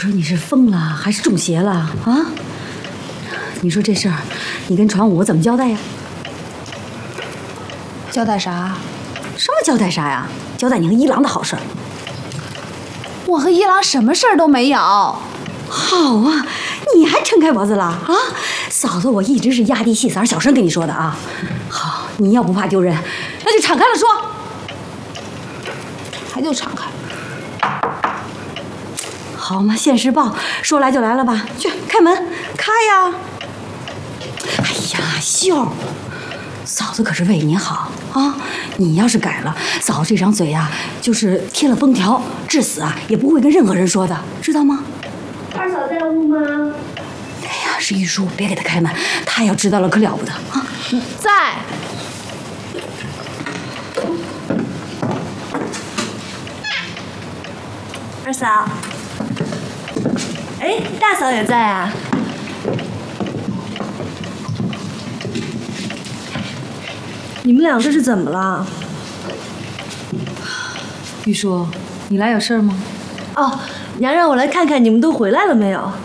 说你是疯了还是中邪了啊？你说这事儿，你跟传武怎么交代呀？ 交代啥？ 什么交代啥呀？交代你和一郎的好事儿。 我和一郎什么事儿都没有。 好啊，你还撑开脖子了啊？嫂子，我一直是压低细嗓小声跟你说的啊。好，你要不怕丢人，那就敞开了说。 还就敞开。 好嘛，现世报，说来就来了吧？去开门，开呀！哎呀，秀儿，嫂子可是为你好啊！你要是改了，嫂子这张嘴呀，就是贴了封条，至死啊也不会跟任何人说的，知道吗？ 二嫂在屋吗？ 哎呀，是玉叔，别给他开门，他要知道了可了不得啊！ 在。 二嫂。哎，大嫂也在啊。你们俩这是怎么了？ 玉叔，你来有事吗？ 哦，娘让我来看看你们都回来了没有。